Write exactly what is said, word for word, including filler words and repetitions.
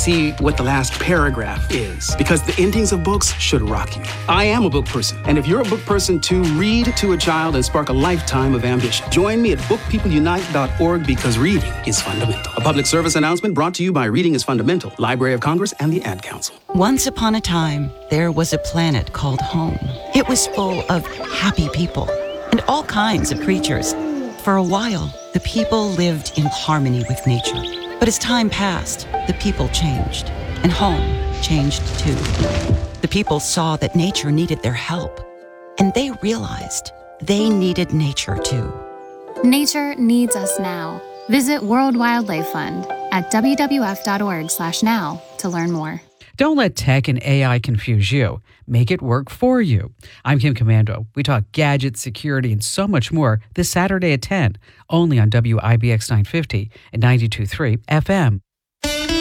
See what the last paragraph is, because the endings of books should rock you. I am a book person, and if you're a book person too, read to a child and spark a lifetime of ambition. Join me at book people unite dot org because reading is fundamental. A public service announcement brought to you by Reading is Fundamental, Library of Congress, and the Ad Council. Once upon a time, there was a planet called home. It was full of happy people and all kinds of creatures. For a while, the people lived in harmony with nature. But as time passed, the people changed, and home changed too. The people saw that nature needed their help, and they realized they needed nature too. Nature needs us now. Visit World Wildlife Fund at w w f dot org slash now to learn more. Don't let tech and A I confuse you. Make it work for you. I'm Kim Commando. We talk gadgets, security, and so much more this Saturday at ten, only on W I B X nine fifty and ninety-two point three F M.